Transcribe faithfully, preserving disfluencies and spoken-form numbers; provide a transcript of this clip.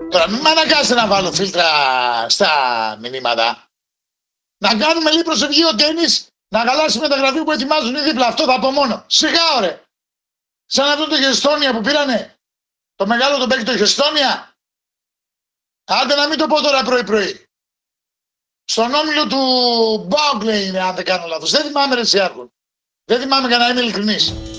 Τώρα μην με αναγκάσετε να βάλω φίλτρα στα μηνύματα. Να κάνουμε λίγο προσευχείο τένις, να γαλάσει μεταγραφή που ετοιμάζουν οι δίπλα. Αυτό θα πω μόνο. Σιγά ωραία. Σαν αυτό το Γεστόνια που πήρανε. Το μεγάλο τον παίκτη το Γεστόνια. Άντε να μην το πω τώρα πρωί-πρωί. Στον όμιλο του Μπάουκ λέει, αν δεν κάνω λάθος. Δεν θυμάμαι ρε Σιάρχο. Δεν θυμάμαι για να είμαι ειλικρινής.